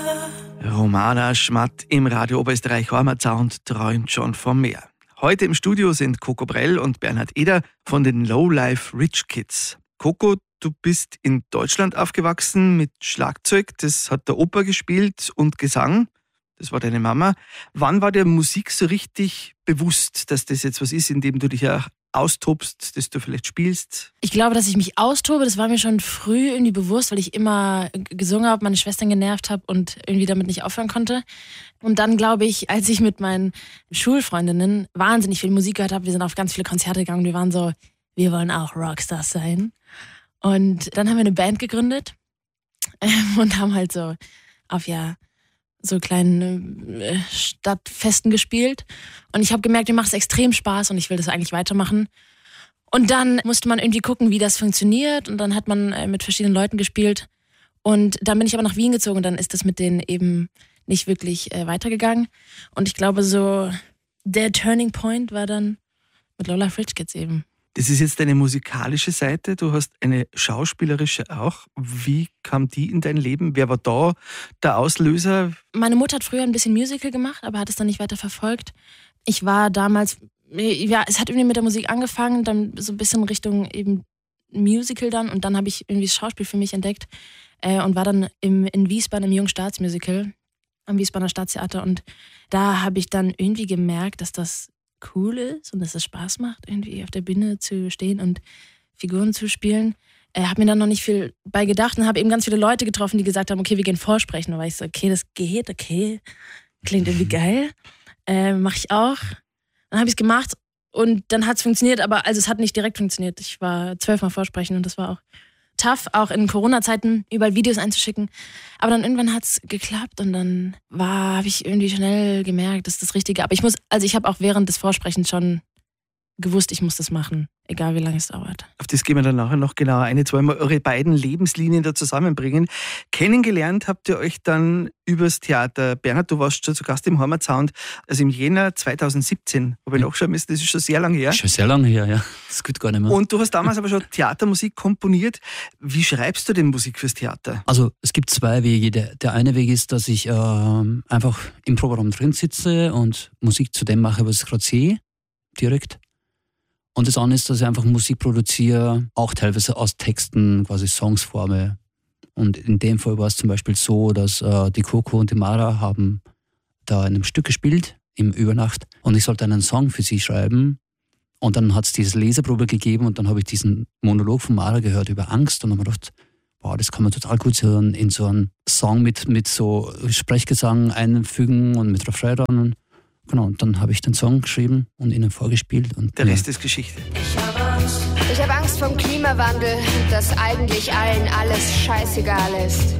Romana Schmatt im Radio Oberösterreich Heimatsound träumt schon vom Meer. Heute im Studio sind Coco Brell und Bernhard Eder von den Low-Life Rich Kids. Coco, du bist in Deutschland aufgewachsen mit Schlagzeug, das hat der Opa gespielt, und Gesang, das war deine Mama. Wann war dir Musik so richtig bewusst, dass das jetzt was ist, in dem du dich ja austobst, das du vielleicht spielst? Ich glaube, dass ich mich austobe, das war mir schon früh irgendwie bewusst, weil ich immer gesungen habe, meine Schwestern genervt habe und irgendwie damit nicht aufhören konnte. Und dann glaube ich, als ich mit meinen Schulfreundinnen wahnsinnig viel Musik gehört habe, wir sind auf ganz viele Konzerte gegangen, wir waren so, wir wollen auch Rockstars sein. Und dann haben wir eine Band gegründet und haben halt so auf so kleinen Stadtfesten gespielt. Und ich habe gemerkt, mir macht es extrem Spaß und ich will das eigentlich weitermachen. Und dann musste man irgendwie gucken, wie das funktioniert. Und dann hat man mit verschiedenen Leuten gespielt. Und dann bin ich aber nach Wien gezogen und dann ist das mit denen eben nicht wirklich weitergegangen. Und ich glaube, so der Turning Point war dann mit Low-Life Rich Kids eben. Das ist jetzt deine musikalische Seite, du hast eine schauspielerische auch. Wie kam die in dein Leben? Wer war da der Auslöser? Meine Mutter hat früher ein bisschen Musical gemacht, aber hat es dann nicht weiter verfolgt. Ich war damals, es hat irgendwie mit der Musik angefangen, dann so ein bisschen Richtung eben Musical dann, und dann habe ich irgendwie das Schauspiel für mich entdeckt und war dann in Wiesbaden im Jungstaatsmusical am Wiesbadener Staatstheater, und da habe ich dann irgendwie gemerkt, dass das cool ist und dass es Spaß macht, irgendwie auf der Bühne zu stehen und Figuren zu spielen. Habe mir dann noch nicht viel bei gedacht und habe eben ganz viele Leute getroffen, die gesagt haben, okay, wir gehen vorsprechen. Da war ich so, okay, das geht, okay, klingt irgendwie geil, mache ich auch. Dann habe ich es gemacht und dann hat es funktioniert, aber also es hat nicht direkt funktioniert. Ich war 12 Mal vorsprechen und das war auch tough, auch in Corona-Zeiten überall Videos einzuschicken. Aber dann irgendwann hat es geklappt und dann habe ich irgendwie schnell gemerkt, das ist das Richtige. Aber ich habe auch während des Vorsprechens schon gewusst, ich muss das machen, egal wie lange es dauert. Auf das gehen wir dann nachher noch genauer ein. Jetzt wollen wir eure beiden Lebenslinien da zusammenbringen. Kennengelernt habt ihr euch dann übers Theater. Bernhard, du warst schon zu Gast im Heimatsound, also im Jänner 2017. Habe ich nachschauen müssen, das ist schon sehr lange her. Schon sehr lange her, ja. Das geht gar nicht mehr. Und du hast damals aber schon Theatermusik komponiert. Wie schreibst du denn Musik fürs Theater? Also es gibt zwei Wege. Der eine Weg ist, dass ich einfach im Proberaum drin sitze und Musik zu dem mache, was ich gerade sehe, direkt. Und das andere ist, dass ich einfach Musik produziere, auch teilweise aus Texten quasi Songs forme. Und in dem Fall war es zum Beispiel so, dass die Coco und die Mara haben da in einem Stück gespielt, im Übernacht. Und ich sollte einen Song für sie schreiben. Und dann hat es diese Leseprobe gegeben und dann habe ich diesen Monolog von Mara gehört über Angst. Und dann habe ich gedacht, wow, das kann man total gut hören in so einen Song mit so Sprechgesang einfügen und mit Refrain dran. Genau, und dann habe ich den Song geschrieben und ihnen vorgespielt. Und der Rest ist Geschichte. Ich habe Angst vom Klimawandel, dass eigentlich allen alles scheißegal ist.